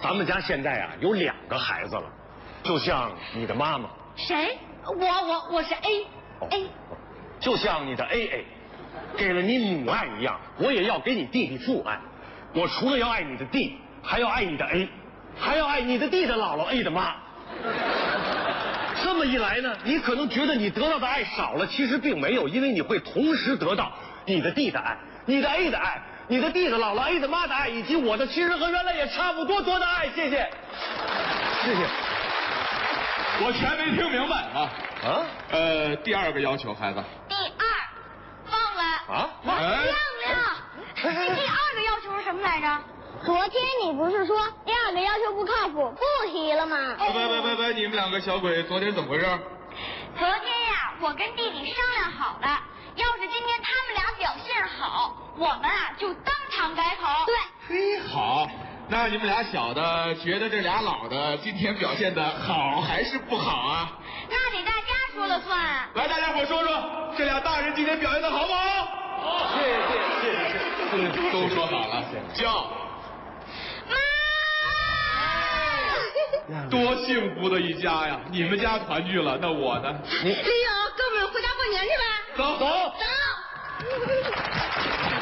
咱们家现在啊有2个孩子了，就像你的妈妈。 谁？我是 A。 就像你的 AA， 给了你母爱一样，我也要给你弟弟父爱。我除了要爱你的弟，还要爱你的 A， 还要爱你的弟的姥姥 A 的妈。这么一来呢，你可能觉得你得到的爱少了，其实并没有，因为你会同时得到你的弟的爱、你的 A 的爱、你的弟的姥姥 A 的妈的爱，以及我的其实和原来也差不多多的爱。谢谢，谢谢。 我全没听明白啊。第2个要求，孩子。 第2，忘了啊？ 亮亮，第2个要求是什么来着？ 昨天你不是说第2个要求不靠谱，不提了吗？ 你们2个小鬼，昨天怎么回事？ 昨天呀，我跟弟弟商量好了，要是今天他们俩表现好，我们啊就当场改口。对。 嘿，好。那你们俩小的觉得这俩老的今天表现的好还是不好啊？ 那得大家说了算。 来，大家伙说说，这俩大人今天表现的好不好？ 好，谢谢。 都说好了，叫妈。多幸福的一家呀！你们家团聚了，那我呢？ 李勇，跟我们回家过年去吧。 走。 走。